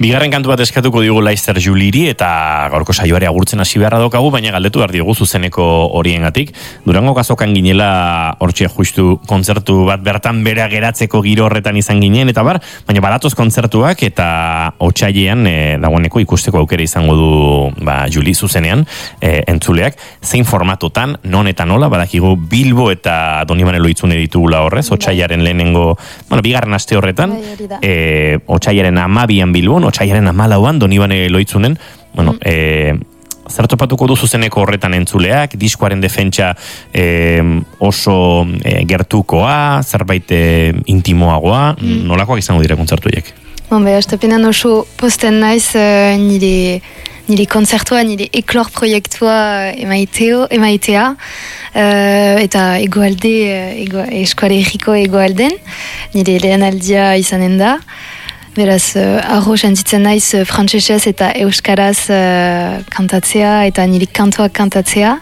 Bigarren kantu bat eskatuko digu Laister Juliri eta gaurko saioare agurtzen hasi beharra daukagu, baina galdetu behar diogu zuzeneko horiengatik. Durango Azokan ginela hortxe justu kontzertu bat bertan bera geratzeko giro horretan izan ginen, eta baina badatoz kontzertuak eta otsailean dagoeneko ikusteko aukera izango du Juli zuzenean entzuleak. Zein formatotan, non eta nola, badakigu Bilbo eta Donibane Lohitzune ditugula horrez, otsailaren lehenengo, bigarren aste horretan, otsailaren 12an Bilbon, otsailaren 14an Donibane Lohitzunen, zer topatuko du zuzeneko horretan entzuleak, diskoaren defentsa oso gertukoa, zerbait intimoagoa, nolakoak izango dira kontzertuiek? Astepenean oso posten naiz nire kontzertua, nire eklor proiektua emaitea, eta egoalde, eskuale erriko egoalden, nire lehen aldia izanen da. Beraz, arro sentitzen naiz frantsesez eta euskaraz kantatzea eta nire kantuak kantatzea.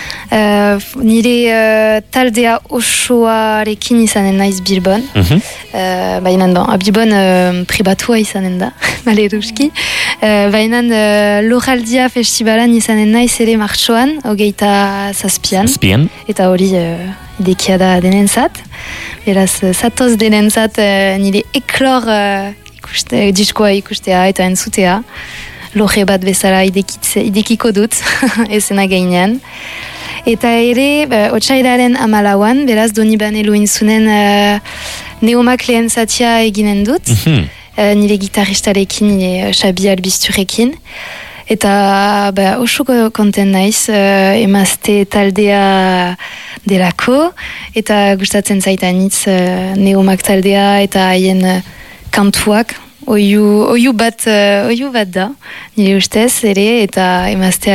Nire taldea osoarekin izanen naiz Bilbon. Baina Bilbon pribatua izanen da, maleruski. Baina Loraldia festivalan izanen naiz ere martxoan, 27an. Eta hori idekia da denentzat. Beraz, zatoz denentzat nire eklor diskoa ikustea eta entzutea. Loge bat bezala idekiko dut, ezena gainean. Eta ere, otsailaren 14an, beraz, Donibane Lohitzunen neomak lehen zatia eginen dut. Nire gitarristarekin, nire Xabi Albisturekin. Eta oso konten naiz, emazte taldea delako, eta gustatzen zaitanitz neomak taldea eta haien kantuak, oiu bat da, nire ustez ere, eta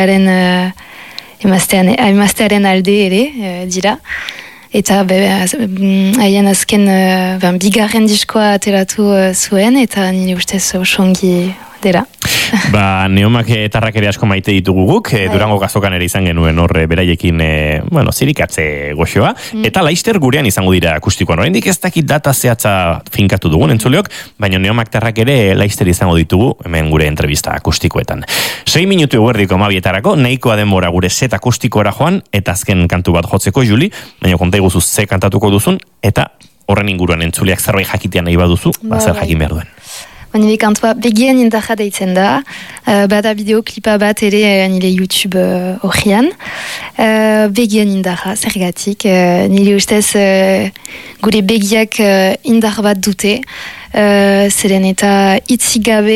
emaztearen alde ere dira. Eta haien azken bigarren diskoa ateratu zuen, eta nire ustez oso ongi dela. Neomak etarrak ere asko maite ditugu guk, Durango Azokan ere izan genuen horre beraiekin, zirikatze goxoa, eta Laister gurean izango dira akustikoan. Oraindik ez dakit data zehatza finkatu dugun entzuleok, baina Neomak tarrak ere Laister izango ditugu hemen gure entrevista akustikoetan. 6 minutu eguerdiko 12etarako, nahikoa denbora gure set akustikoara joan, eta azken kantu bat jotzeko, Juli, baina konta iguzu ze kantatuko duzun, eta horren inguruan entzuleak zerbait jakitean nahi baduzu, zer jakin behar duen. Nire kantua Begien indarra deitzen da, bada bideoklipa bat ere nire YouTube horrian. Begien indarra, zergatik, nire ustez gure begiak indar bat dute, zeren eta hitzik gabe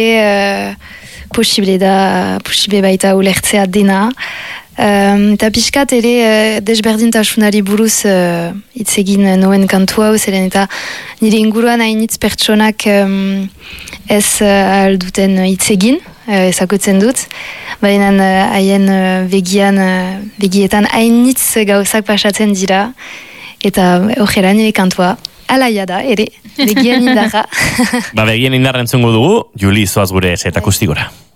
posible baita ulertzea dena. Eta pixkat ere desberdintasunari buruz hitz egin noen kantua hau, zeren eta nire inguruan hainitz pertsonak ez alduten hitz egin, ezagutzen dut, baina haien begietan hainitz gauzak pasatzen dira, eta horrela nire kantua alaia da, ere, Begien indarra. Begien indarra entzungo dugu, Juli, zoaz gure set akustikora.